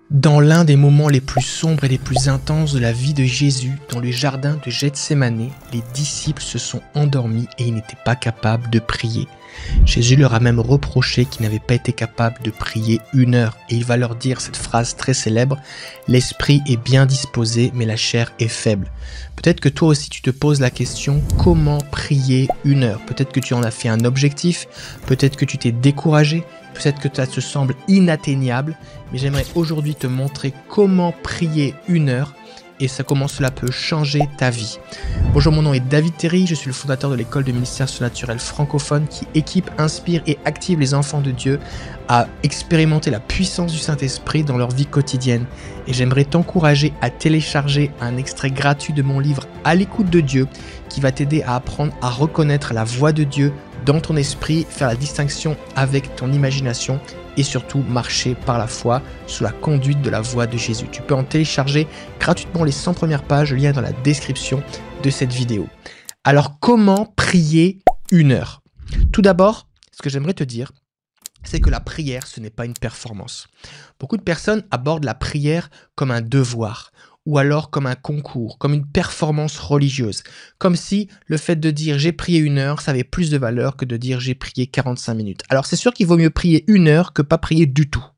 Dans l'un des moments les plus sombres et les plus intenses de la vie de Jésus, dans le jardin de Gethsémanée, les disciples se sont endormis et ils n'étaient pas capables de prier. Jésus leur a même reproché qu'ils n'avaient pas été capables de prier 1 heure et il va leur dire cette phrase très célèbre: « L'esprit est bien disposé mais la chair est faible ». Peut-être que toi aussi tu te poses la question: comment prier 1 heure? Peut-être que tu en as fait un objectif, peut-être que tu t'es découragé, peut-être que ça te semble inatteignable, mais j'aimerais aujourd'hui te montrer comment prier 1 heure et comment cela peut changer ta vie. Bonjour, mon nom est David Terry, je suis le fondateur de l'école de ministère surnaturel francophone qui équipe, inspire et active les enfants de Dieu à expérimenter la puissance du Saint-Esprit dans leur vie quotidienne. Et j'aimerais t'encourager à télécharger un extrait gratuit de mon livre À l'écoute de Dieu qui va t'aider à apprendre à reconnaître la voix de Dieu dans ton esprit, faire la distinction avec ton imagination et surtout marcher par la foi sous la conduite de la voix de Jésus. Tu peux en télécharger gratuitement les 100 premières pages, le lien est dans la description de cette vidéo. Alors, comment prier 1 heure? Tout d'abord, ce que j'aimerais te dire, c'est que la prière, ce n'est pas une performance. Beaucoup de personnes abordent la prière comme un devoir, ou alors comme un concours, comme une performance religieuse. Comme si le fait de dire « j'ai prié 1 heure », ça avait plus de valeur que de dire « j'ai prié 45 minutes ». Alors c'est sûr qu'il vaut mieux prier 1 heure que pas prier du tout.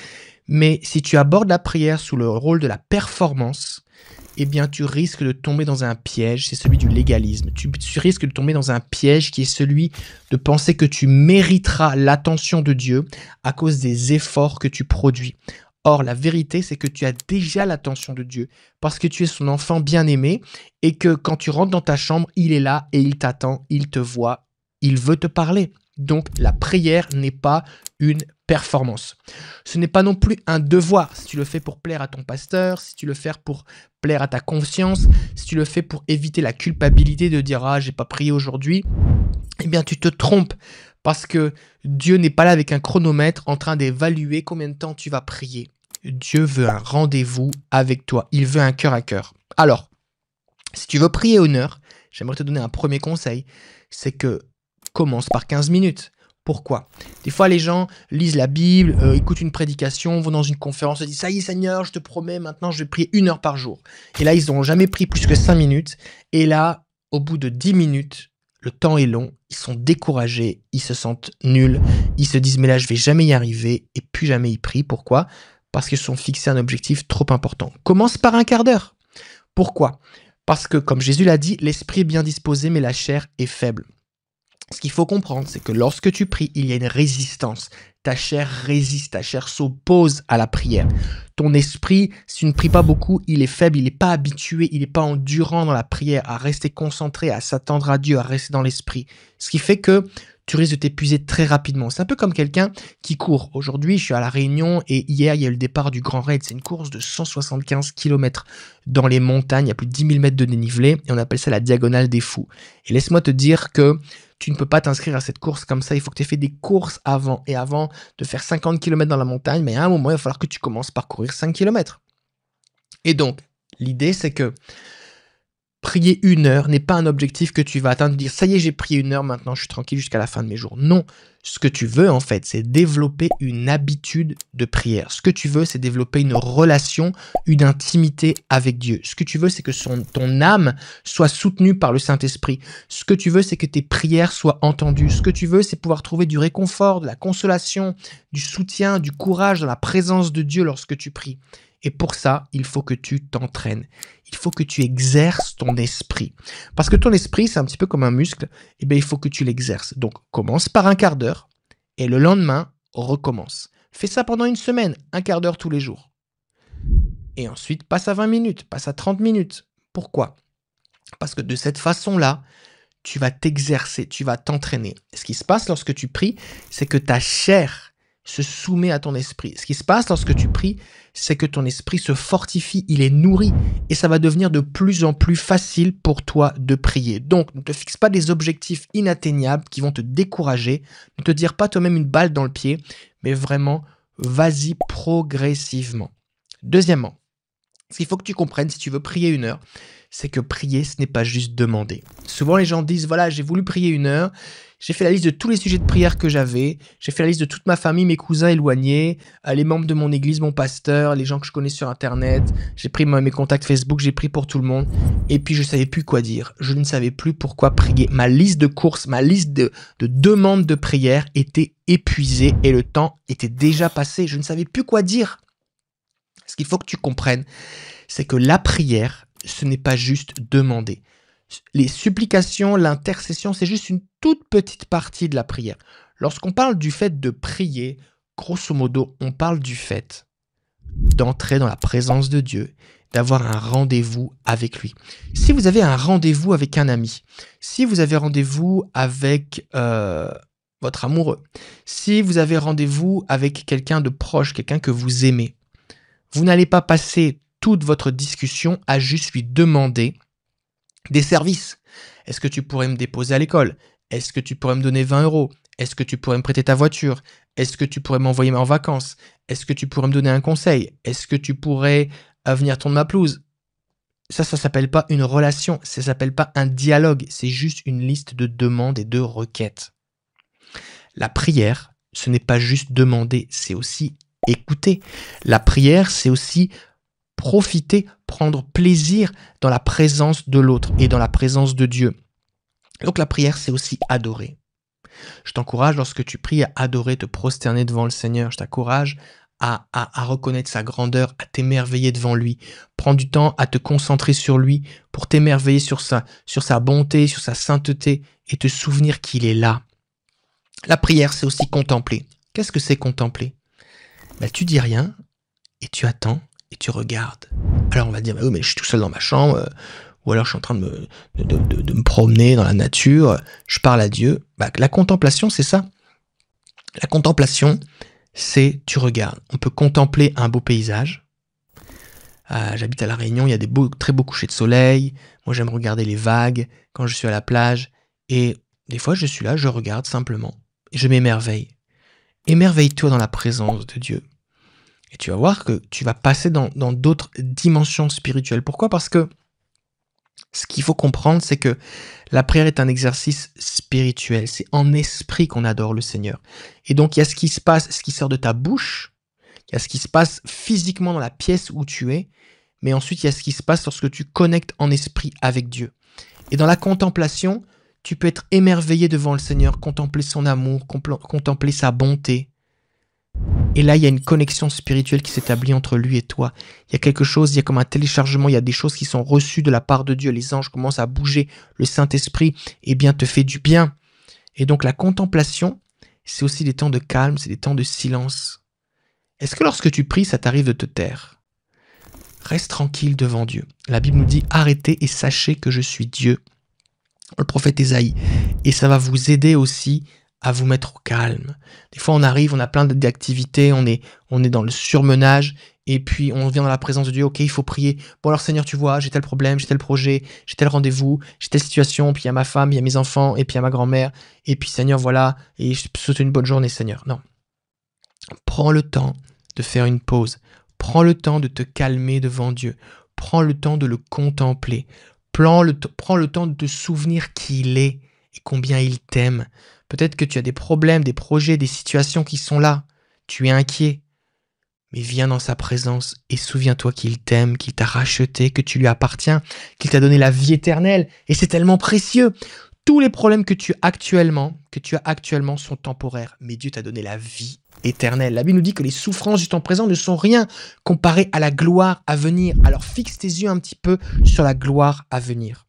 Mais si tu abordes la prière sous le rôle de la performance, eh bien tu risques de tomber dans un piège, c'est celui du légalisme. Tu risques de tomber dans un piège qui est celui de penser que tu mériteras l'attention de Dieu à cause des efforts que tu produis. Or, la vérité, c'est que tu as déjà l'attention de Dieu parce que tu es son enfant bien-aimé et que quand tu rentres dans ta chambre, il est là et il t'attend, il te voit, il veut te parler. Donc, la prière n'est pas une performance. Ce n'est pas non plus un devoir. Si tu le fais pour plaire à ton pasteur, si tu le fais pour plaire à ta conscience, si tu le fais pour éviter la culpabilité de dire « Ah, j'ai pas prié aujourd'hui », eh bien, tu te trompes. Parce que Dieu n'est pas là avec un chronomètre en train d'évaluer combien de temps tu vas prier. Dieu veut un rendez-vous avec toi. Il veut un cœur à cœur. Alors, si tu veux prier 1 heure, j'aimerais te donner un premier conseil. C'est que commence par 15 minutes. Pourquoi? Des fois, les gens lisent la Bible, écoutent une prédication, vont dans une conférence et disent « Ça y est Seigneur, je te promets, maintenant je vais prier 1 heure par jour ». Et là, ils n'ont jamais pris plus que 5 minutes. Et là, au bout de 10 minutes, le temps est long, ils sont découragés, ils se sentent nuls, ils se disent « mais là je vais jamais y arriver » et plus jamais ils prient. Pourquoi? Parce qu'ils se sont fixés un objectif trop important. Commence par un quart d'heure. Pourquoi? Parce que comme Jésus l'a dit, l'esprit est bien disposé mais la chair est faible. Ce qu'il faut comprendre, c'est que lorsque tu pries, il y a une résistance. Ta chair résiste, ta chair s'oppose à la prière. Ton esprit, si tu ne pries pas beaucoup, il est faible, il n'est pas habitué, il n'est pas endurant dans la prière, à rester concentré, à s'attendre à Dieu, à rester dans l'esprit. Ce qui fait que tu risques de t'épuiser très rapidement. C'est un peu comme quelqu'un qui court. Aujourd'hui, je suis à La Réunion et hier, il y a eu le départ du Grand Raid. C'est une course de 175 km dans les montagnes. Il y a plus de 10 000 mètres de dénivelé et on appelle ça la diagonale des fous. Et laisse-moi te dire que tu ne peux pas t'inscrire à cette course comme ça. Il faut que tu aies fait des courses avant. Et avant de faire 50 km dans la montagne, mais à un moment, il va falloir que tu commences par courir 5 km. Et donc, l'idée, c'est que prier 1 heure n'est pas un objectif que tu vas atteindre, dire ça y est, j'ai prié 1 heure, maintenant je suis tranquille jusqu'à la fin de mes jours. Non, ce que tu veux en fait, c'est développer une habitude de prière. Ce que tu veux, c'est développer une relation, une intimité avec Dieu. Ce que tu veux, c'est que ton âme soit soutenue par le Saint-Esprit. Ce que tu veux, c'est que tes prières soient entendues. Ce que tu veux, c'est pouvoir trouver du réconfort, de la consolation, du soutien, du courage dans la présence de Dieu lorsque tu pries. Et pour ça, il faut que tu t'entraînes. Il faut que tu exerces ton esprit. Parce que ton esprit, c'est un petit peu comme un muscle. Eh bien, il faut que tu l'exerces. Donc, commence par un quart d'heure et le lendemain, recommence. Fais ça pendant une semaine, un quart d'heure tous les jours. Et ensuite, passe à 20 minutes, passe à 30 minutes. Pourquoi? Parce que de cette façon-là, tu vas t'exercer, tu vas t'entraîner. Ce qui se passe lorsque tu pries, c'est que ta chair se soumet à ton esprit. Ce qui se passe lorsque tu pries, c'est que ton esprit se fortifie, il est nourri et ça va devenir de plus en plus facile pour toi de prier. Donc, ne te fixe pas des objectifs inatteignables qui vont te décourager. Ne te tire pas toi-même une balle dans le pied, mais vraiment, vas-y progressivement. Deuxièmement, ce qu'il faut que tu comprennes si tu veux prier 1 heure, c'est que prier, ce n'est pas juste demander. Souvent, les gens disent, voilà, j'ai voulu prier 1 heure, j'ai fait la liste de tous les sujets de prière que j'avais, j'ai fait la liste de toute ma famille, mes cousins éloignés, les membres de mon église, mon pasteur, les gens que je connais sur Internet, j'ai pris mes contacts Facebook, j'ai prié pour tout le monde, et puis je ne savais plus quoi dire. Je ne savais plus pourquoi prier. Ma liste de courses, ma liste de demandes de prière était épuisée et le temps était déjà passé. Je ne savais plus quoi dire. Ce qu'il faut que tu comprennes, c'est que la prière, ce n'est pas juste demander. Les supplications, l'intercession, c'est juste une toute petite partie de la prière. Lorsqu'on parle du fait de prier, grosso modo, on parle du fait d'entrer dans la présence de Dieu, d'avoir un rendez-vous avec lui. Si vous avez un rendez-vous avec un ami, si vous avez rendez-vous avec votre amoureux, si vous avez rendez-vous avec quelqu'un de proche, quelqu'un que vous aimez, vous n'allez pas passer toute votre discussion à juste lui demander des services. Est-ce que tu pourrais me déposer à l'école? Est-ce que tu pourrais me donner 20 euros? Est-ce que tu pourrais me prêter ta voiture? Est-ce que tu pourrais m'envoyer en vacances? Est-ce que tu pourrais me donner un conseil? Est-ce que tu pourrais venir tondre ma pelouse? Ça s'appelle pas une relation, ça s'appelle pas un dialogue, c'est juste une liste de demandes et de requêtes. La prière, ce n'est pas juste demander, c'est aussi écouter. La prière, c'est aussi profiter, prendre plaisir dans la présence de l'autre et dans la présence de Dieu. Donc la prière, c'est aussi adorer. Je t'encourage, lorsque tu pries, à adorer, te prosterner devant le Seigneur. Je t'encourage à reconnaître sa grandeur, à t'émerveiller devant lui. Prends du temps à te concentrer sur lui pour t'émerveiller sur sa bonté, sur sa sainteté et te souvenir qu'il est là. La prière, c'est aussi contempler. Qu'est-ce que c'est contempler? Tu dis rien et tu attends et tu regardes. Alors on va dire, mais je suis tout seul dans ma chambre, ou alors je suis en train de me promener dans la nature, je parle à Dieu. La contemplation, c'est ça. La contemplation, c'est tu regardes. On peut contempler un beau paysage. J'habite à La Réunion, il y a des très beaux couchers de soleil. Moi, j'aime regarder les vagues quand je suis à la plage. Et des fois, je suis là, je regarde simplement. Et je m'émerveille. Émerveille-toi dans la présence de Dieu. Et tu vas voir que tu vas passer dans d'autres dimensions spirituelles. Pourquoi? Parce que ce qu'il faut comprendre, c'est que la prière est un exercice spirituel. C'est en esprit qu'on adore le Seigneur. Et donc, il y a ce qui se passe, ce qui sort de ta bouche. Il y a ce qui se passe physiquement dans la pièce où tu es. Mais ensuite, il y a ce qui se passe lorsque tu connectes en esprit avec Dieu. Et dans la contemplation, tu peux être émerveillé devant le Seigneur, contempler son amour, contempler sa bonté. Et là, il y a une connexion spirituelle qui s'établit entre lui et toi. Il y a quelque chose, il y a comme un téléchargement, il y a des choses qui sont reçues de la part de Dieu. Les anges commencent à bouger. Le Saint-Esprit, te fait du bien. Et donc, la contemplation, c'est aussi des temps de calme, c'est des temps de silence. Est-ce que lorsque tu pries, ça t'arrive de te taire? Reste tranquille devant Dieu. La Bible nous dit, arrêtez et sachez que je suis Dieu. Le prophète Ésaïe. Et ça va vous aider aussi à vous mettre au calme. Des fois, on arrive, on a plein d'activités, on est dans le surmenage, et puis on vient dans la présence de Dieu, ok, il faut prier. Bon alors Seigneur, tu vois, j'ai tel problème, j'ai tel projet, j'ai tel rendez-vous, j'ai telle situation, puis il y a ma femme, il y a mes enfants, et puis il y a ma grand-mère, et puis Seigneur, voilà, et je te souhaite une bonne journée, Seigneur. Non. Prends le temps de faire une pause. Prends le temps de te calmer devant Dieu. Prends le temps de le contempler. Prends le temps de te souvenir qui il est et combien il t'aime. Peut-être que tu as des problèmes, des projets, des situations qui sont là. Tu es inquiet. Mais viens dans sa présence et souviens-toi qu'il t'aime, qu'il t'a racheté, que tu lui appartiens, qu'il t'a donné la vie éternelle. Et c'est tellement précieux. Tous les problèmes que tu as actuellement sont temporaires. Mais Dieu t'a donné la vie éternelle. La Bible nous dit que les souffrances du temps présent ne sont rien comparées à la gloire à venir. Alors fixe tes yeux un petit peu sur la gloire à venir.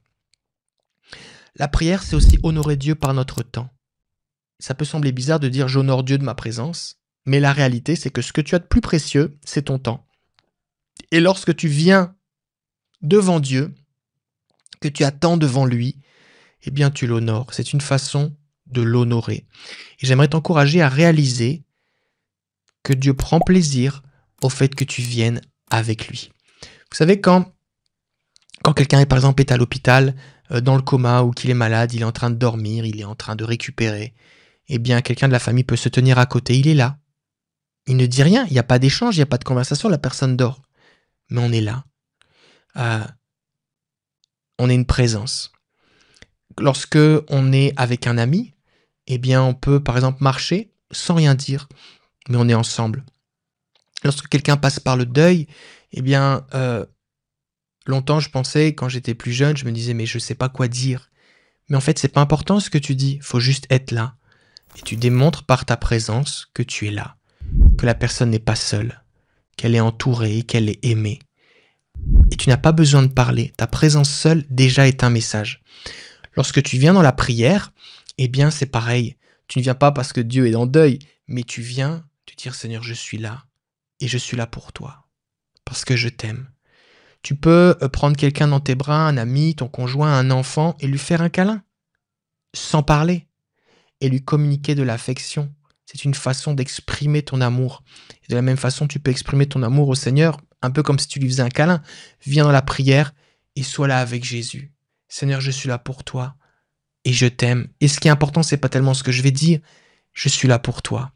La prière, c'est aussi honorer Dieu par notre temps. Ça peut sembler bizarre de dire « j'honore Dieu de ma présence », mais la réalité, c'est que ce que tu as de plus précieux, c'est ton temps. Et lorsque tu viens devant Dieu, que tu attends devant lui, eh bien tu l'honores. C'est une façon de l'honorer. Et j'aimerais t'encourager à réaliser que Dieu prend plaisir au fait que tu viennes avec lui. Vous savez, quand quelqu'un est par exemple à l'hôpital, dans le coma ou qu'il est malade, il est en train de dormir, il est en train de récupérer, eh bien quelqu'un de la famille peut se tenir à côté, il est là. Il ne dit rien, il n'y a pas d'échange, il n'y a pas de conversation, la personne dort. Mais on est là. on est une présence. Lorsque on est avec un ami, eh bien, on peut, par exemple, marcher sans rien dire, mais on est ensemble. Lorsque quelqu'un passe par le deuil, eh bien, longtemps, je pensais, quand j'étais plus jeune, je me disais, mais je sais pas quoi dire. Mais en fait, c'est pas important ce que tu dis, faut juste être là. Et tu démontres par ta présence que tu es là, que la personne n'est pas seule, qu'elle est entourée, qu'elle est aimée. Et tu n'as pas besoin de parler, ta présence seule déjà est un message. Lorsque tu viens dans la prière, eh bien c'est pareil. Tu ne viens pas parce que Dieu est en deuil, mais tu viens te dire Seigneur, je suis là, et je suis là pour toi, parce que je t'aime. Tu peux prendre quelqu'un dans tes bras, un ami, ton conjoint, un enfant, et lui faire un câlin, sans parler, et lui communiquer de l'affection. C'est une façon d'exprimer ton amour. Et de la même façon, tu peux exprimer ton amour au Seigneur, un peu comme si tu lui faisais un câlin. Viens dans la prière et sois là avec Jésus. Seigneur, je suis là pour toi et je t'aime. Et ce qui est important, c'est pas tellement ce que je vais dire, je suis là pour toi.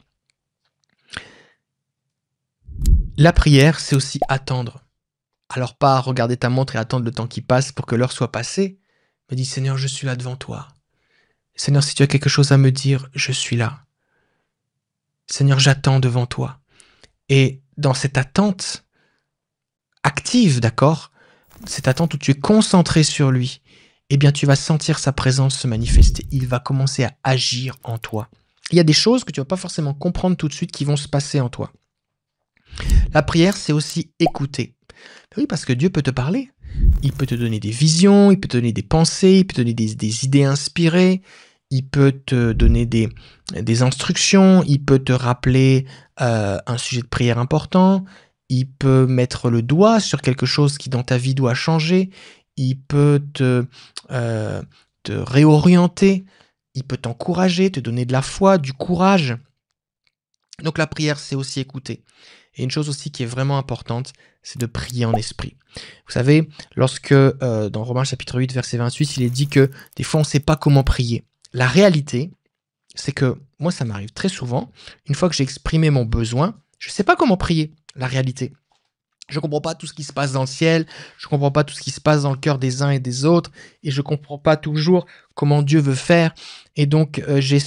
La prière, c'est aussi attendre. Alors pas regarder ta montre et attendre le temps qui passe pour que l'heure soit passée, mais dis Seigneur, je suis là devant toi. Seigneur, si tu as quelque chose à me dire, je suis là. Seigneur, j'attends devant toi. Et dans cette attente active, d'accord, cette attente où tu es concentré sur lui, eh bien tu vas sentir sa présence se manifester. Il va commencer à agir en toi. Il y a des choses que tu vas pas forcément comprendre tout de suite qui vont se passer en toi. La prière, c'est aussi écouter. Oui, parce que Dieu peut te parler. Il peut te donner des visions, il peut te donner des pensées, il peut te donner des idées inspirées, il peut te donner des instructions, il peut te rappeler un sujet de prière important, il peut mettre le doigt sur quelque chose qui dans ta vie doit changer, il peut te réorienter, il peut t'encourager, te donner de la foi, du courage. Donc la prière, c'est aussi écouter. Et une chose aussi qui est vraiment importante, c'est de prier en esprit. Vous savez, lorsque dans Romains chapitre 8, verset 28, il est dit que des fois on ne sait pas comment prier. La réalité, c'est que moi ça m'arrive très souvent, une fois que j'ai exprimé mon besoin, je ne sais pas comment prier. La réalité. Je ne comprends pas tout ce qui se passe dans le ciel, je ne comprends pas tout ce qui se passe dans le cœur des uns et des autres, et je ne comprends pas toujours comment Dieu veut faire. Et donc j'ai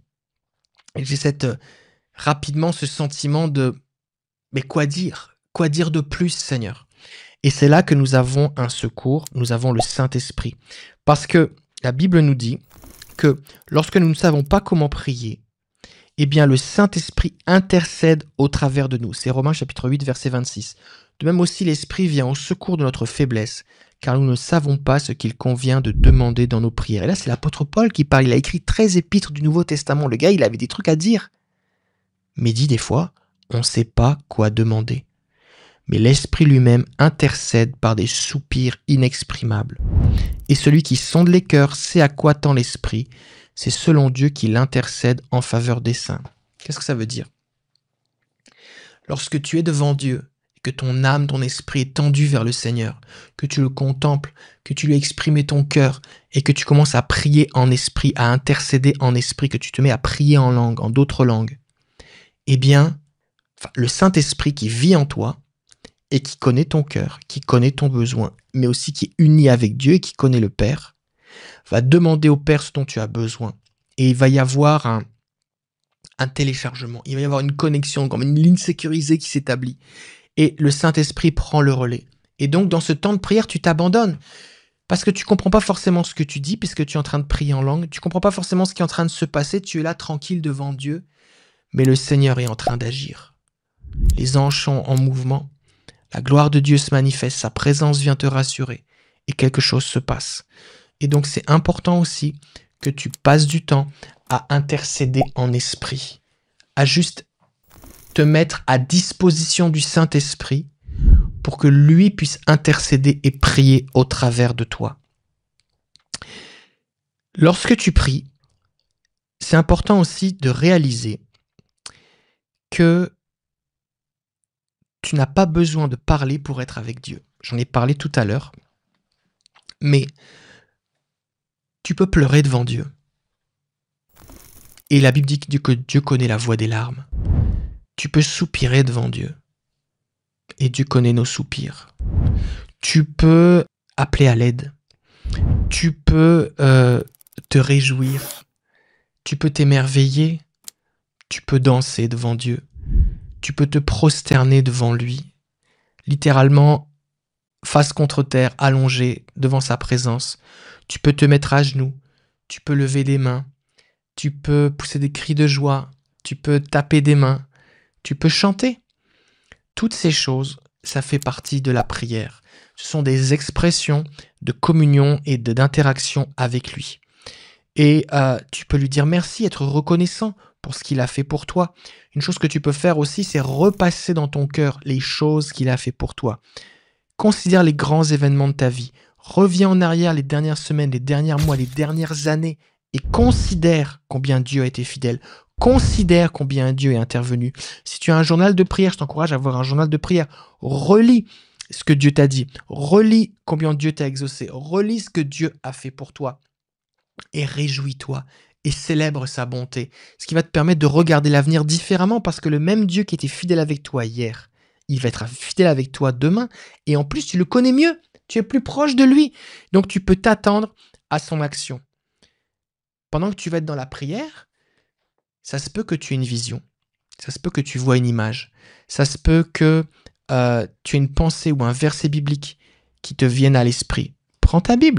rapidement ce sentiment de mais quoi dire? Quoi dire de plus, Seigneur? Et c'est là que nous avons un secours, nous avons le Saint-Esprit. Parce que la Bible nous dit que lorsque nous ne savons pas comment prier, eh bien le Saint-Esprit intercède au travers de nous. C'est Romains chapitre 8, verset 26. De même aussi, l'Esprit vient au secours de notre faiblesse, car nous ne savons pas ce qu'il convient de demander dans nos prières. Et là, c'est l'apôtre Paul qui parle. Il a écrit 13 épîtres du Nouveau Testament. Le gars, il avait des trucs à dire. Mais dit des fois, on ne sait pas quoi demander. Mais l'Esprit lui-même intercède par des soupirs inexprimables. Et celui qui sonde les cœurs sait à quoi tend l'Esprit. C'est selon Dieu qu'il intercède en faveur des saints. Qu'est-ce que ça veut dire? Lorsque tu es devant Dieu, et que ton âme, ton esprit est tendu vers le Seigneur, que tu le contemples, que tu lui as exprimé ton cœur, et que tu commences à prier en esprit, à intercéder en esprit, que tu te mets à prier en langue, en d'autres langues, eh bien, le Saint-Esprit qui vit en toi et qui connaît ton cœur, qui connaît ton besoin, mais aussi qui est uni avec Dieu et qui connaît le Père, va demander au Père ce dont tu as besoin. Et il va y avoir un téléchargement, il va y avoir une connexion, comme une ligne sécurisée qui s'établit. Et le Saint-Esprit prend le relais. Et donc, dans ce temps de prière, tu t'abandonnes. Parce que tu ne comprends pas forcément ce que tu dis, puisque tu es en train de prier en langue. Tu ne comprends pas forcément ce qui est en train de se passer. Tu es là tranquille devant Dieu. Mais le Seigneur est en train d'agir. Les anges sont en mouvement. La gloire de Dieu se manifeste. Sa présence vient te rassurer. Et quelque chose se passe. Et donc, c'est important aussi que tu passes du temps à intercéder en esprit. À juste te mettre à disposition du Saint-Esprit pour que lui puisse intercéder et prier au travers de toi. Lorsque tu pries, c'est important aussi de réaliser que tu n'as pas besoin de parler pour être avec Dieu. J'en ai parlé tout à l'heure, mais tu peux pleurer devant Dieu. Et la Bible dit que Dieu connaît la voix des larmes. Tu peux soupirer devant Dieu. Et Dieu connaît nos soupirs. Tu peux appeler à l'aide. Tu peux te réjouir, tu peux t'émerveiller, tu peux danser devant Dieu, tu peux te prosterner devant lui, littéralement face contre terre, allongé devant sa présence. Tu peux te mettre à genoux, tu peux lever les mains, tu peux pousser des cris de joie, tu peux taper des mains, tu peux chanter. Toutes ces choses, ça fait partie de la prière. Ce sont des expressions de communion et d'interaction avec lui. Et tu peux lui dire merci, être reconnaissant pour ce qu'il a fait pour toi. Une chose que tu peux faire aussi, c'est repasser dans ton cœur les choses qu'il a fait pour toi. Considère les grands événements de ta vie. Reviens en arrière les dernières semaines, les derniers mois, les dernières années et considère combien Dieu a été fidèle. Considère combien Dieu est intervenu. Si tu as un journal de prière, je t'encourage à avoir un journal de prière. Relis ce que Dieu t'a dit. Relis combien Dieu t'a exaucé. Relis ce que Dieu a fait pour toi. Et réjouis-toi et célèbre sa bonté. Ce qui va te permettre de regarder l'avenir différemment parce que le même Dieu qui était fidèle avec toi hier, il va être fidèle avec toi demain. Et en plus, tu le connais mieux. Tu es plus proche de lui. Donc, tu peux t'attendre à son action. Pendant que tu vas être dans la prière, ça se peut que tu aies une vision. Ça se peut que tu vois une image. Ça se peut que tu aies une pensée ou un verset biblique qui te vienne à l'esprit. Prends ta Bible.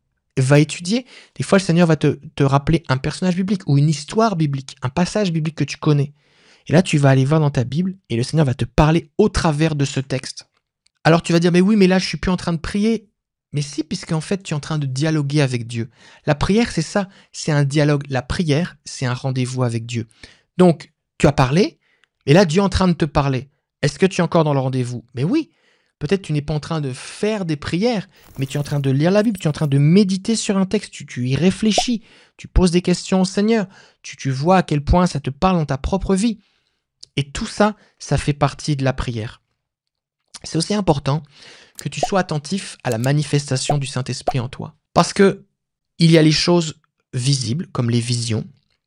Va étudier. Des fois, le Seigneur va te rappeler un personnage biblique ou une histoire biblique, un passage biblique que tu connais. Et là, tu vas aller voir dans ta Bible et le Seigneur va te parler au travers de ce texte. Alors tu vas dire, mais oui, mais là, je suis plus en train de prier. Mais si, puisqu'en fait, tu es en train de dialoguer avec Dieu. La prière, c'est ça, c'est un dialogue. La prière, c'est un rendez-vous avec Dieu. Donc, tu as parlé, et là, Dieu est en train de te parler. Est-ce que tu es encore dans le rendez-vous? Mais oui, peut-être tu n'es pas en train de faire des prières, mais tu es en train de lire la Bible, tu es en train de méditer sur un texte, tu y réfléchis, tu poses des questions au Seigneur, tu vois à quel point ça te parle dans ta propre vie. Et tout ça, ça fait partie de la prière. C'est aussi important que tu sois attentif à la manifestation du Saint-Esprit en toi. Parce que il y a les choses visibles, comme les visions,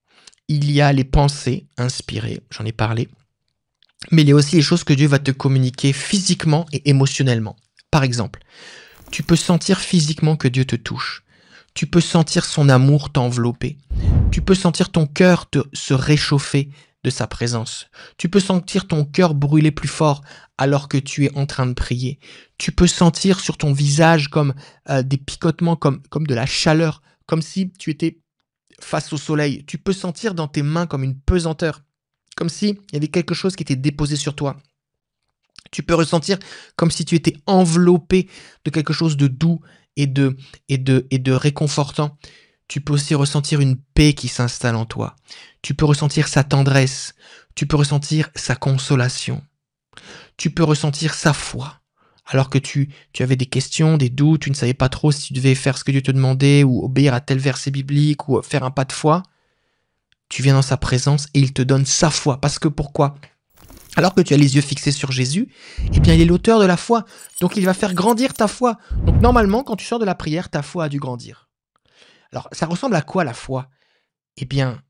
il y a les pensées inspirées, j'en ai parlé, mais il y a aussi les choses que Dieu va te communiquer physiquement et émotionnellement. Par exemple, tu peux sentir physiquement que Dieu te touche. Tu peux sentir son amour t'envelopper. Tu peux sentir ton cœur se réchauffer de sa présence. Tu peux sentir ton cœur brûler plus fort alors que tu es en train de prier. Tu peux sentir sur ton visage comme des picotements, comme de la chaleur, comme si tu étais face au soleil. Tu peux sentir dans tes mains comme une pesanteur, comme s'il y avait quelque chose qui était déposé sur toi. Tu peux ressentir comme si tu étais enveloppé de quelque chose de doux et de réconfortant. Tu peux aussi ressentir une paix qui s'installe en toi. Tu peux ressentir sa tendresse. Tu peux ressentir sa consolation. Tu peux ressentir sa foi. Alors que tu avais des questions, des doutes, tu ne savais pas trop si tu devais faire ce que Dieu te demandait ou obéir à tel verset biblique ou faire un pas de foi. Tu viens dans sa présence et il te donne sa foi. Parce que pourquoi ? Alors que tu as les yeux fixés sur Jésus, eh bien il est l'auteur de la foi. Donc il va faire grandir ta foi. Donc normalement, quand tu sors de la prière, ta foi a dû grandir. Alors ça ressemble à quoi la foi ? Eh bien,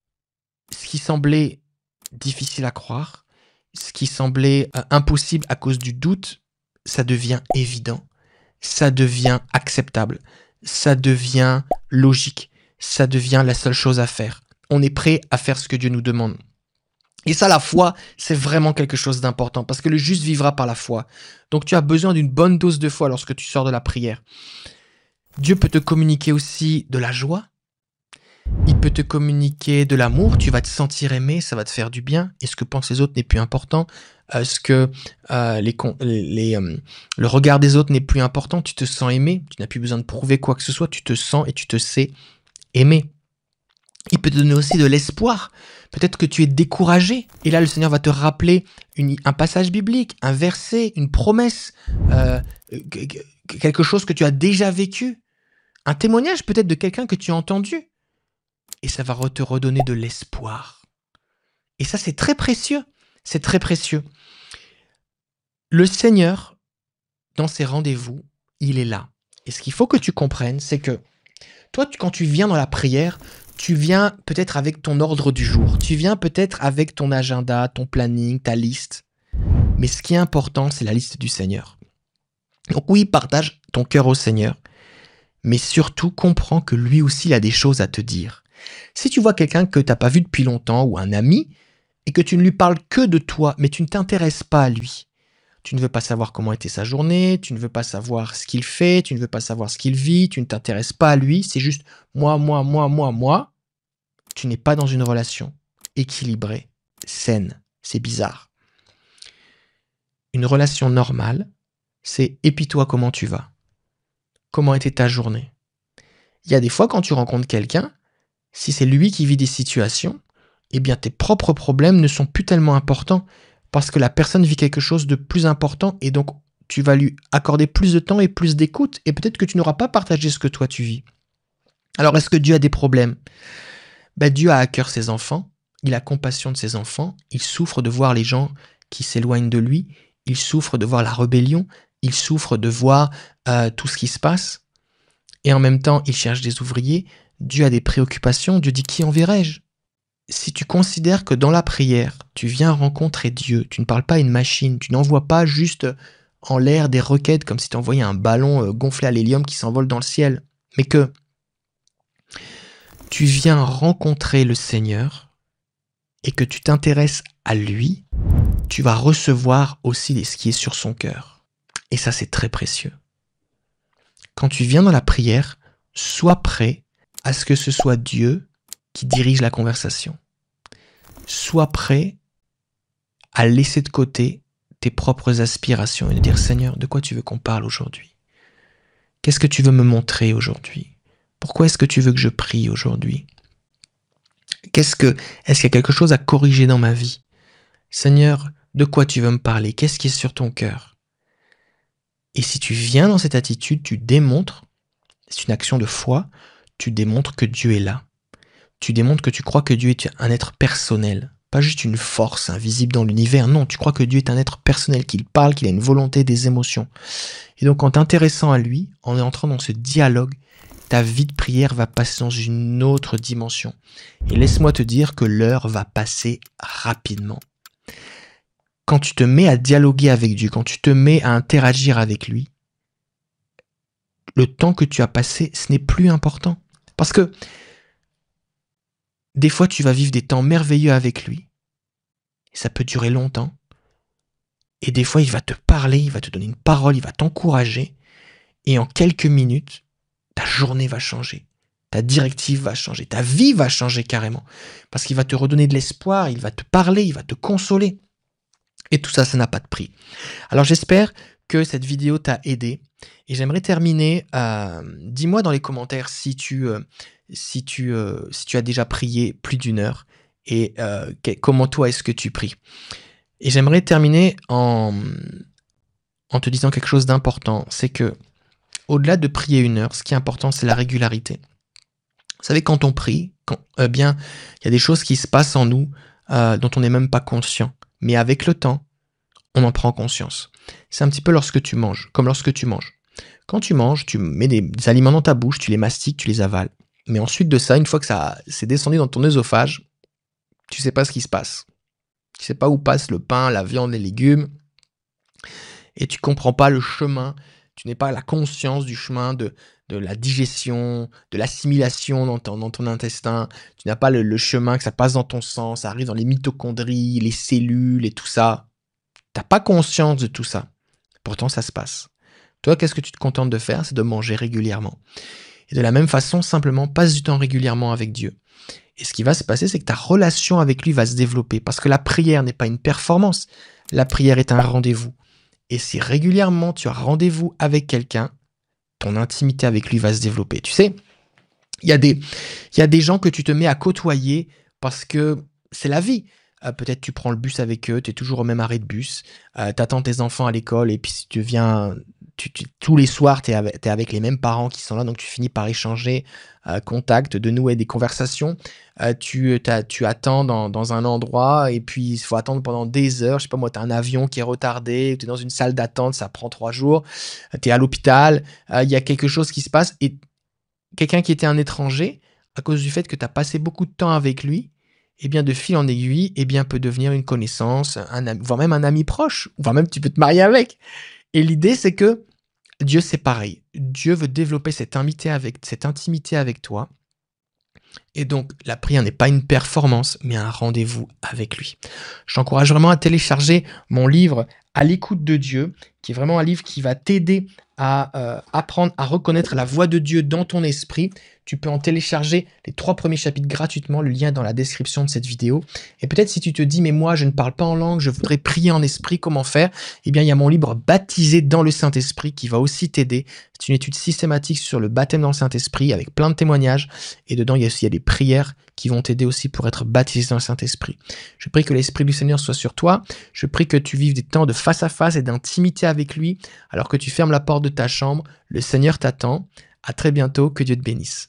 ce qui semblait difficile à croire, ce qui semblait impossible à cause du doute, ça devient évident, ça devient acceptable, ça devient logique, ça devient la seule chose à faire. On est prêt à faire ce que Dieu nous demande. Et ça, la foi, c'est vraiment quelque chose d'important parce que le juste vivra par la foi. Donc tu as besoin d'une bonne dose de foi lorsque tu sors de la prière. Dieu peut te communiquer aussi de la joie. Il peut te communiquer de l'amour. Tu vas te sentir aimé, ça va te faire du bien. Et ce que pensent les autres n'est plus important. Le regard des autres n'est plus important. Tu te sens aimé. Tu n'as plus besoin de prouver quoi que ce soit. Tu te sens et tu te sais aimé. Il peut te donner aussi de l'espoir. Peut-être que tu es découragé. Et là, le Seigneur va te rappeler un passage biblique, un verset, une promesse, quelque chose que tu as déjà vécu. Un témoignage peut-être de quelqu'un que tu as entendu. Et ça va te redonner de l'espoir. Et ça, c'est très précieux. C'est très précieux. Le Seigneur, dans ses rendez-vous, il est là. Et ce qu'il faut que tu comprennes, c'est que toi, quand tu viens dans la prière, tu viens peut-être avec ton ordre du jour. Tu viens peut-être avec ton agenda, ton planning, ta liste. Mais ce qui est important, c'est la liste du Seigneur. Donc oui, partage ton cœur au Seigneur. mais surtout comprends que lui aussi il a des choses à te dire. Si tu vois quelqu'un que tu n'as pas vu depuis longtemps ou un ami et que tu ne lui parles que de toi, mais tu ne t'intéresses pas à lui, tu ne veux pas savoir comment était sa journée, tu ne veux pas savoir ce qu'il fait, tu ne veux pas savoir ce qu'il vit, tu ne t'intéresses pas à lui, c'est juste moi, tu n'es pas dans une relation équilibrée, saine, c'est bizarre. Une relation normale, c'est « et puis toi, comment tu vas ? Comment était ta journée ?» Il y a des fois quand tu rencontres quelqu'un, si c'est lui qui vit des situations, eh bien tes propres problèmes ne sont plus tellement importants parce que la personne vit quelque chose de plus important et donc tu vas lui accorder plus de temps et plus d'écoute et peut-être que tu n'auras pas partagé ce que toi tu vis. Alors est-ce que Dieu a des problèmes ? Dieu a à cœur ses enfants, il a compassion de ses enfants, il souffre de voir les gens qui s'éloignent de lui, il souffre de voir la rébellion, il souffre de voir tout ce qui se passe et en même temps il cherche des ouvriers. Dieu a des préoccupations, Dieu dit « qui enverrai-je » ? Si tu considères que dans la prière, tu viens rencontrer Dieu, tu ne parles pas à une machine, tu n'envoies pas juste en l'air des requêtes comme si tu envoyais un ballon gonflé à l'hélium qui s'envole dans le ciel, mais que tu viens rencontrer le Seigneur et que tu t'intéresses à lui, tu vas recevoir aussi ce qui est sur son cœur. Et ça, c'est très précieux. Quand tu viens dans la prière, sois prêt à ce que ce soit Dieu qui dirige la conversation. Sois prêt à laisser de côté tes propres aspirations et de dire « Seigneur, de quoi tu veux qu'on parle aujourd'hui ? Qu'est-ce que tu veux me montrer aujourd'hui ? Pourquoi est-ce que tu veux que je prie aujourd'hui ? Est-ce qu'il y a quelque chose à corriger dans ma vie ? Seigneur, de quoi tu veux me parler ? Qu'est-ce qui est sur ton cœur ? » Et si tu viens dans cette attitude, tu démontres, c'est une action de foi, tu démontres que Dieu est là. Tu démontres que tu crois que Dieu est un être personnel, pas juste une force invisible dans l'univers. Non, tu crois que Dieu est un être personnel, qu'il parle, qu'il a une volonté, des émotions. Et donc en t'intéressant à lui, en entrant dans ce dialogue, ta vie de prière va passer dans une autre dimension. Et laisse-moi te dire que l'heure va passer rapidement. Quand tu te mets à dialoguer avec Dieu, quand tu te mets à interagir avec lui, le temps que tu as passé, ce n'est plus important. Parce que des fois, tu vas vivre des temps merveilleux avec lui. Et ça peut durer longtemps. Et des fois, il va te parler, il va te donner une parole, il va t'encourager. Et en quelques minutes, ta journée va changer. Ta directive va changer. Ta vie va changer carrément. Parce qu'il va te redonner de l'espoir, il va te parler, il va te consoler. Et tout ça, ça n'a pas de prix. Alors j'espère que cette vidéo t'a aidé. Et j'aimerais terminer, dis-moi dans les commentaires si tu as déjà prié plus d'une heure et comment toi est-ce que tu pries. Et j'aimerais terminer en te disant quelque chose d'important, c'est que au-delà de prier une heure, ce qui est important, c'est la régularité. Vous savez, quand on prie, il y a des choses qui se passent en nous dont on n'est même pas conscient. Mais avec le temps, on en prend conscience. C'est un petit peu lorsque tu manges, comme lorsque tu manges. Quand tu manges, tu mets des aliments dans ta bouche, tu les mastiques, tu les avales. Mais ensuite de ça, une fois que ça s'est descendu dans ton œsophage, tu sais pas ce qui se passe. Tu sais pas où passe le pain, la viande, les légumes. Et tu comprends pas le chemin. Tu n'as pas la conscience du chemin de la digestion, de l'assimilation dans ton intestin. Tu n'as pas le chemin que ça passe dans ton sang, ça arrive dans les mitochondries, les cellules et tout ça. Tu n'as pas conscience de tout ça. Pourtant, ça se passe. Toi, qu'est-ce que tu te contentes de faire ? C'est de manger régulièrement. Et de la même façon, simplement, passe du temps régulièrement avec Dieu. Et ce qui va se passer, c'est que ta relation avec lui va se développer. Parce que la prière n'est pas une performance. La prière est un rendez-vous. Et si régulièrement tu as rendez-vous avec quelqu'un, ton intimité avec lui va se développer. Tu sais, il y a des gens que tu te mets à côtoyer parce que c'est la vie. Peut-être tu prends le bus avec eux, tu es toujours au même arrêt de bus, t'attends tes enfants à l'école et puis si tu viens, tous les soirs t'es avec les mêmes parents qui sont là, donc tu finis par échanger contact, de nouer des conversations. Tu attends dans un endroit et puis il faut attendre pendant des heures. Je sais pas moi, t'as un avion qui est retardé, t'es dans une salle d'attente, ça prend 3 jours. T'es à l'hôpital, il y a quelque chose qui se passe et quelqu'un qui était un étranger, à cause du fait que t'as passé beaucoup de temps avec lui, eh bien de fil en aiguille, eh bien peut devenir une connaissance, un ami, voire même un ami proche, voire même tu peux te marier avec. Et l'idée c'est que Dieu, c'est pareil. Dieu veut développer cette intimité avec toi. Et donc, la prière n'est pas une performance, mais un rendez-vous avec lui. Je t'encourage vraiment à télécharger mon livre À l'écoute de Dieu, qui est vraiment un livre qui va t'aider à apprendre à reconnaître la voix de Dieu dans ton esprit. Tu peux en télécharger les 3 premiers chapitres gratuitement, le lien est dans la description de cette vidéo. Et peut-être si tu te dis, mais moi je ne parle pas en langue, je voudrais prier en esprit, comment faire? Eh bien, il y a mon livre Baptisé dans le Saint-Esprit qui va aussi t'aider. C'est une étude systématique sur le baptême dans le Saint-Esprit avec plein de témoignages. Et dedans, il y a des prières qui vont t'aider aussi pour être baptisé dans le Saint-Esprit. Je prie que l'Esprit du Seigneur soit sur toi. Je prie que tu vives des temps de face à face et d'intimité avec lui, alors que tu fermes la porte de ta chambre. Le Seigneur t'attend. À très bientôt. Que Dieu te bénisse.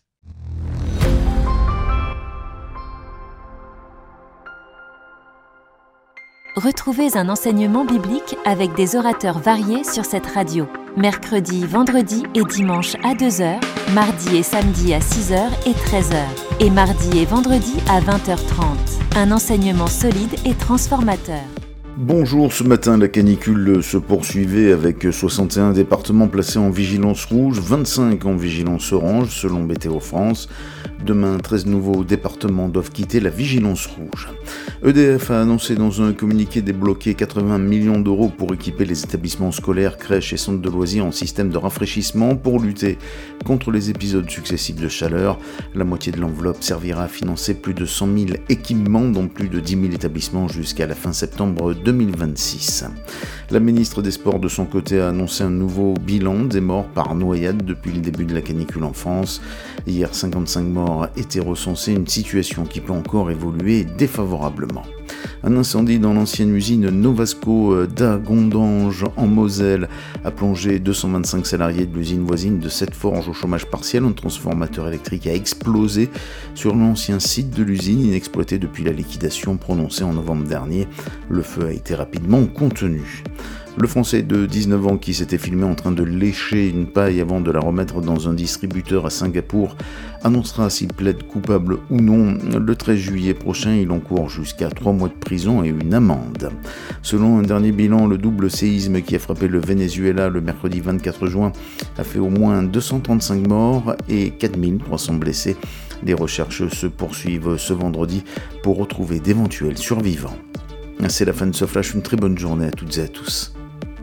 Retrouvez un enseignement biblique avec des orateurs variés sur cette radio. Mercredi, vendredi et dimanche à 2h, mardi et samedi à 6h et 13h. Et mardi et vendredi à 20h30. Un enseignement solide et transformateur. Bonjour, ce matin la canicule se poursuivait avec 61 départements placés en vigilance rouge, 25 en vigilance orange selon Météo France. Demain, 13 nouveaux départements doivent quitter la vigilance rouge. EDF a annoncé dans un communiqué débloquer 80 millions d'euros pour équiper les établissements scolaires, crèches et centres de loisirs en système de rafraîchissement pour lutter contre les épisodes successifs de chaleur. La moitié de l'enveloppe servira à financer plus de 100 000 équipements dans plus de 10 000 établissements jusqu'à la fin septembre 2026. La ministre des Sports de son côté a annoncé un nouveau bilan des morts par noyade depuis le début de la canicule en France. Hier, 55 morts étaient recensés, une situation qui peut encore évoluer défavorablement. Un incendie dans l'ancienne usine Novasco d'Agondange en Moselle a plongé 225 salariés de l'usine voisine de Sept-Forges au chômage partiel. Un transformateur électrique a explosé sur l'ancien site de l'usine inexploité depuis la liquidation prononcée en novembre dernier. Le feu a été rapidement contenu. Le Français de 19 ans qui s'était filmé en train de lécher une paille avant de la remettre dans un distributeur à Singapour annoncera s'il plaide coupable ou non. Le 13 juillet prochain, il encourt jusqu'à 3 mois de prison et une amende. Selon un dernier bilan, le double séisme qui a frappé le Venezuela le mercredi 24 juin a fait au moins 235 morts et 4300 blessés. Les recherches se poursuivent ce vendredi pour retrouver d'éventuels survivants. C'est la fin de ce flash, une très bonne journée à toutes et à tous.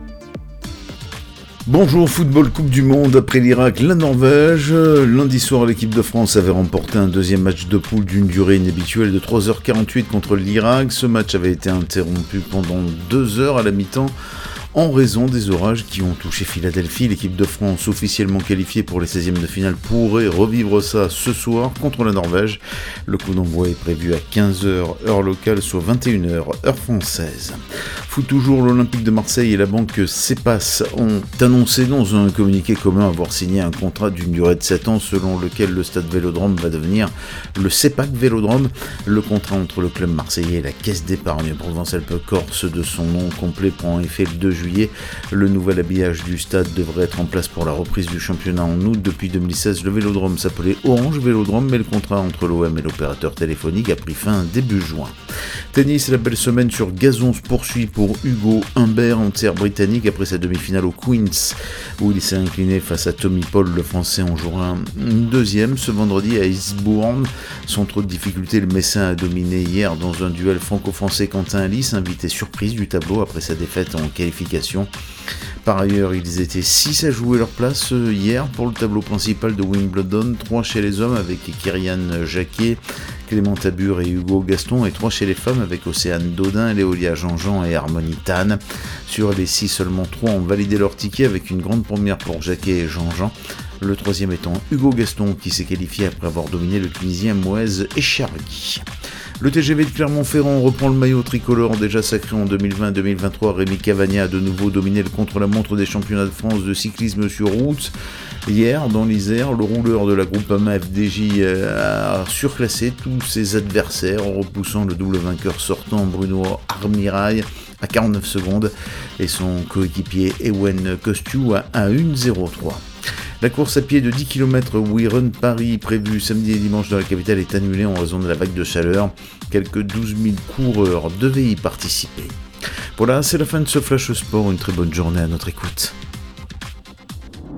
Bonjour, football Coupe du Monde, après l'Irak, la Norvège. Lundi soir, l'équipe de France avait remporté un deuxième match de poule d'une durée inhabituelle de 3h48 contre l'Irak. Ce match avait été interrompu pendant 2 heures à la mi-temps en raison des orages qui ont touché Philadelphie. L'équipe de France, officiellement qualifiée pour les 16e de finale, pourrait revivre ça ce soir contre la Norvège. Le coup d'envoi est prévu à 15h heure locale, soit 21h heure française. Foot toujours, l'Olympique de Marseille et la banque CEPAS ont annoncé dans un communiqué commun avoir signé un contrat d'une durée de 7 ans selon lequel le stade Vélodrome va devenir le CEPAC Vélodrome. Le contrat entre le club marseillais et la Caisse d'épargne Provence-Alpes-Corse de son nom complet prend effet le 2 juillet. Le nouvel habillage du stade devrait être en place pour la reprise du championnat en août. Depuis 2016, le Vélodrome s'appelait Orange Vélodrome, mais le contrat entre l'OM et l'opérateur téléphonique a pris fin début juin. Tennis, la belle semaine sur gazon se poursuit pour Hugo Humbert en terre britannique après sa demi-finale au Queen's où il s'est incliné face à Tommy Paul. Le Français en jouera une deuxième ce vendredi à Eastbourne. Sans trop de difficultés, le Messin a dominé hier dans un duel franco-français. Quentin Alice, invité surprise du tableau après sa défaite en qualification. Par ailleurs, ils étaient 6 à jouer leur place hier pour le tableau principal de Wimbledon, 3 chez les hommes avec Kyrian Jacquet, Clément Tabur et Hugo Gaston, et 3 chez les femmes avec Océane Dodin, Léolia Jean-Jean et Harmonie Tan. Sur les 6, seulement 3 ont validé leur ticket avec une grande première pour Jacquet et Jean-Jean. Le troisième étant Hugo Gaston qui s'est qualifié après avoir dominé le Tunisien Moez Echargui. Le TGV de Clermont-Ferrand reprend le maillot tricolore déjà sacré en 2020-2023. Rémi Cavagna a de nouveau dominé le contre-la-montre des championnats de France de cyclisme sur route. Hier, dans l'Isère, le rouleur de la Groupama FDJ a surclassé tous ses adversaires en repoussant le double vainqueur sortant Bruno Armirail à 49 secondes et son coéquipier Ewen Kostiou à 1:03. La course à pied de 10 km We Run Paris prévue samedi et dimanche dans la capitale est annulée en raison de la vague de chaleur. Quelques 12 000 coureurs devaient y participer. Voilà, c'est la fin de ce Flash Sport. Une très bonne journée à notre écoute.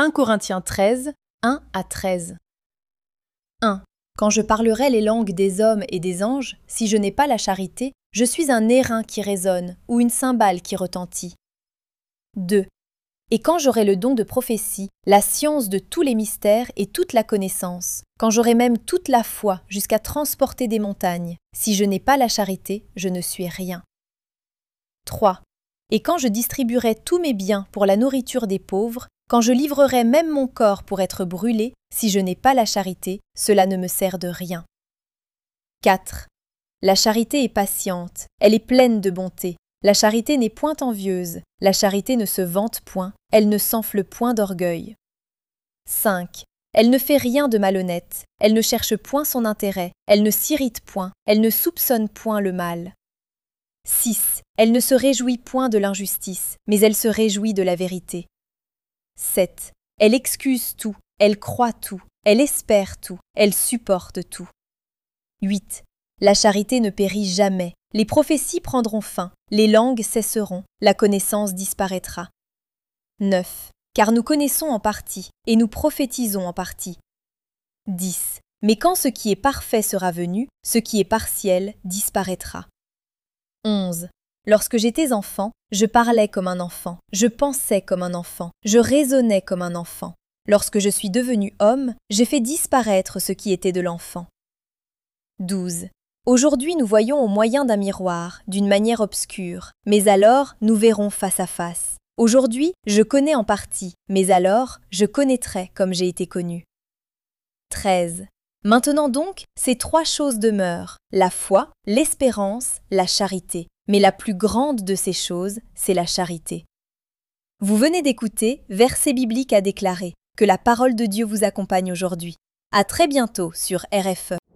1 Corinthiens 13, 1 à 13. 1. Quand je parlerai les langues des hommes et des anges, si je n'ai pas la charité, je suis un airain qui résonne ou une cymbale qui retentit. 2. Et quand j'aurai le don de prophétie, la science de tous les mystères et toute la connaissance, quand j'aurai même toute la foi jusqu'à transporter des montagnes, si je n'ai pas la charité, je ne suis rien. 3. Et quand je distribuerai tous mes biens pour la nourriture des pauvres, quand je livrerai même mon corps pour être brûlé, si je n'ai pas la charité, cela ne me sert de rien. 4. La charité est patiente, elle est pleine de bonté. La charité n'est point envieuse, la charité ne se vante point, elle ne s'enfle point d'orgueil. 5. Elle ne fait rien de malhonnête, elle ne cherche point son intérêt, elle ne s'irrite point, elle ne soupçonne point le mal. 6. Elle ne se réjouit point de l'injustice, mais elle se réjouit de la vérité. 7. Elle excuse tout, elle croit tout, elle espère tout, elle supporte tout. 8. La charité ne périt jamais, les prophéties prendront fin, les langues cesseront, la connaissance disparaîtra. 9. Car nous connaissons en partie, et nous prophétisons en partie. 10. Mais quand ce qui est parfait sera venu, ce qui est partiel disparaîtra. 11. Lorsque j'étais enfant, je parlais comme un enfant, je pensais comme un enfant, je raisonnais comme un enfant. Lorsque je suis devenu homme, j'ai fait disparaître ce qui était de l'enfant. 12. Aujourd'hui nous voyons au moyen d'un miroir, d'une manière obscure, mais alors nous verrons face à face. Aujourd'hui je connais en partie, mais alors je connaîtrai comme j'ai été connu. 13. Maintenant donc, ces 3 choses demeurent, la foi, l'espérance, la charité. Mais la plus grande de ces choses, c'est la charité. Vous venez d'écouter Versets bibliques à déclarer. Que la parole de Dieu vous accompagne aujourd'hui. À très bientôt sur RFE.